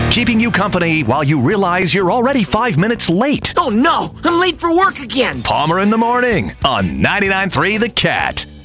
keeping you company while you realize you're already 5 minutes late. Oh no, I'm late for work again. Palmer in the Morning on 99.3 The Cat.